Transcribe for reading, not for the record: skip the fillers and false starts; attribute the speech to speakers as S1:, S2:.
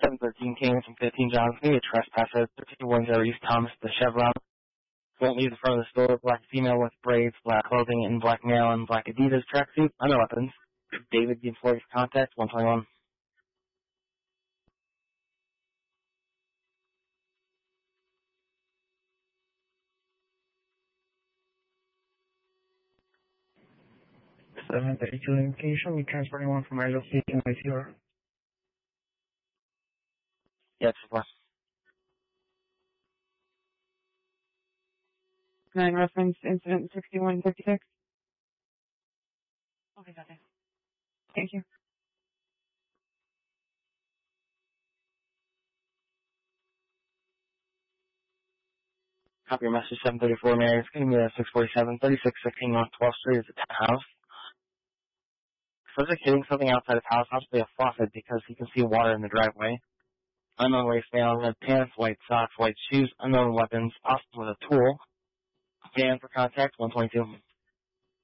S1: 713 Kings from 15 Johns. Maybe a trespasser. 1310 East Thomas, the Chevron. Won't leave the front of the store. Black female with braids, black clothing, and black male in black Adidas tracksuit. Under weapons. David, the employee for contact, 121.
S2: Location, we transporting one from Iowa State to ICR.
S1: Yes, of course.
S3: 9 reference incident 6156. Okay, got it. Thank you.
S1: Copy your message, 734 Mary. It's going to be 647, 3616 North 12th Street. It's a townhouse. Subject hitting something outside his house, possibly a faucet, because he can see water in the driveway. Unknown race male, red pants, white socks, white shoes, unknown weapons, possible with a tool. Stand for contact, 122.